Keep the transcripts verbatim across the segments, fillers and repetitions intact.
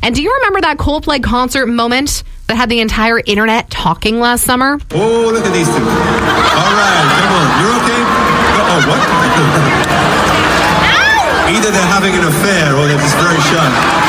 And do you remember that Coldplay concert moment that had the entire internet talking last summer? Oh, look at these two. All right, come on. You're okay? Oh, what? Either they're having an affair or they're just very shy.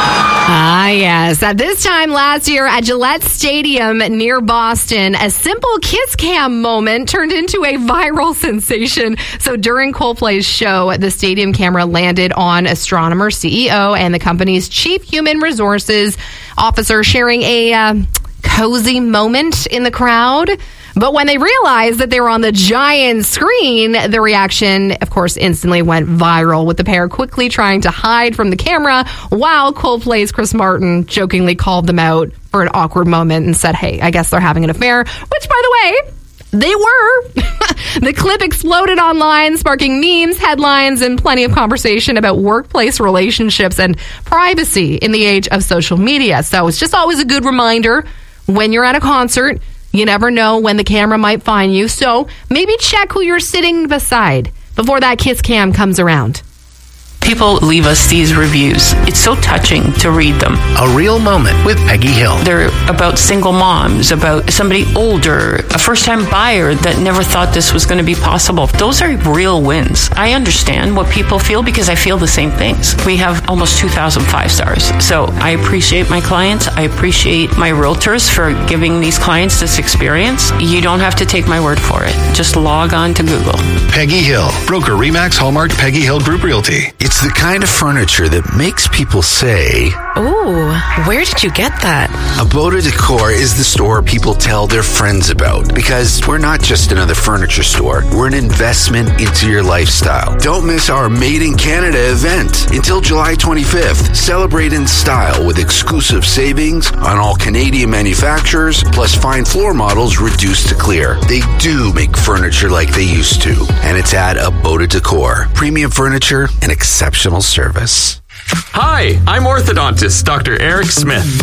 Ah, yes. At this time last year at Gillette Stadium near Boston, a simple kiss cam moment turned into a viral sensation. So during Coldplay's show, the stadium camera landed on Astronomer C E O and the company's chief human resources officer sharing a uh, cozy moment in the crowd. But when they realized that they were on the giant screen, the reaction, of course, instantly went viral, with the pair quickly trying to hide from the camera while Coldplay's Chris Martin jokingly called them out for an awkward moment and said, hey, I guess they're having an affair, which, by the way, they were. The clip exploded online, sparking memes, headlines, and plenty of conversation about workplace relationships and privacy in the age of social media. So it's just always a good reminder when you're at a concert, you never know when the camera might find you, so maybe check who you're sitting beside before that kiss cam comes around. People leave us these reviews. It's so touching to read them. A real moment with Peggy Hill. They're about single moms, about somebody older, a first-time buyer that never thought this was going to be possible. Those are real wins. I understand what people feel because I feel the same things. We have almost two thousand five stars. So I appreciate my clients. I appreciate my realtors for giving these clients this experience. You don't have to take my word for it. Just log on to Google. Peggy Hill, broker Remax Hallmark Peggy Hill Group Realty. It's the kind of furniture that makes people say, "Ooh, where did you get that?" Aboda Decor is the store people tell their friends about, because we're not just another furniture store. We're an investment into your lifestyle. Don't miss our Made in Canada event until July twenty-fifth. Celebrate in style with exclusive savings on all Canadian manufacturers, plus fine floor models reduced to clear. They do make furniture like they used to, and it's at Aboda Decor. Premium furniture and exceptional service. Hi, I'm orthodontist Doctor Eric Smith.